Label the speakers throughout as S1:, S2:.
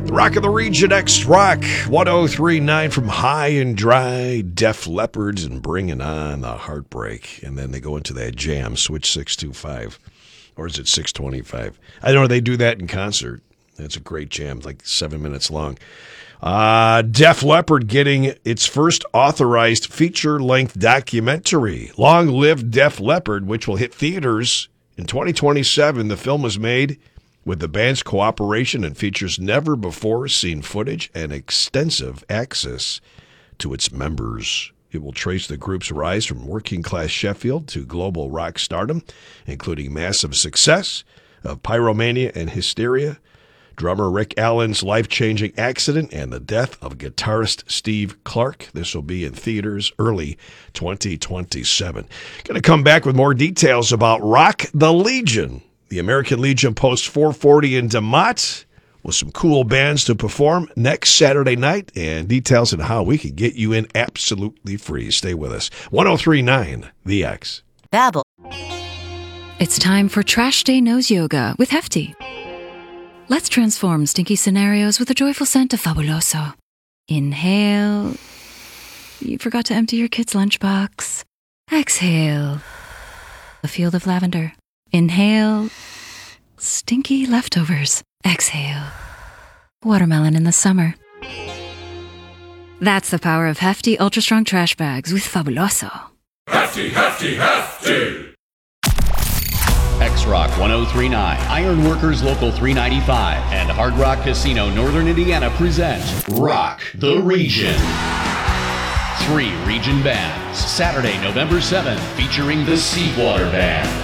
S1: Rock of the Region X Rock 1039 from High and Dry, Def Leppard, and Bringing On the Heartbreak. And then they go into that jam, Switch 625. Or is it 625? I know they do that in concert. That's a great jam, like 7 minutes long. Def Leppard getting its first authorized feature-length documentary, Long Live Def Leppard, which will hit theaters in 2027. The film was made with the band's cooperation and features never-before-seen footage and extensive access to its members. It will trace the group's rise from working-class Sheffield to global rock stardom, including massive success of Pyromania and Hysteria, drummer Rick Allen's life-changing accident, and the death of guitarist Steve Clark. This will be in theaters early 2027. Going to come back with more details about Rock the Legion. The American Legion Post 440 in DeMott with some cool bands to perform next Saturday night, and details on how we can get you in absolutely free. Stay with us. 1039 The X.
S2: Babble.
S3: It's time for Trash Day Nose Yoga with Hefty. Let's transform stinky scenarios with a joyful scent of Fabuloso. Inhale. You forgot to empty your kid's lunchbox. Exhale. A field of lavender. Inhale. Stinky leftovers. Exhale. Watermelon in the summer. That's the power of Hefty Ultra Strong Trash Bags with Fabuloso.
S4: Hefty, hefty, hefty!
S5: X-Rock 1039, Ironworkers Local 395, and Hard Rock Casino Northern Indiana present Rock the Region. 3 region bands. Saturday, November 7th, featuring the Seawater Band.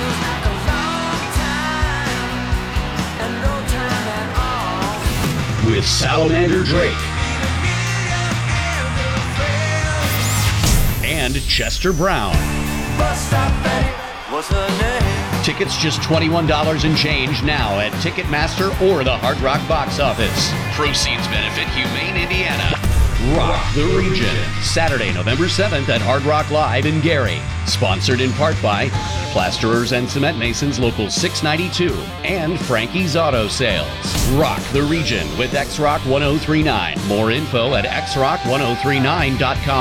S5: With Salamander Drake. And Chester Brown.
S4: What's her name?
S5: Tickets just $21 and change now at Ticketmaster or the Hard Rock box office. Proceeds benefit Humane Indiana. Rock the Region. Saturday, November 7th at Hard Rock Live in Gary. Sponsored in part by Plasterers and Cement Masons Local 692 and Frankie's Auto Sales. Rock the Region with X-Rock 1039. More info at xrock1039.com.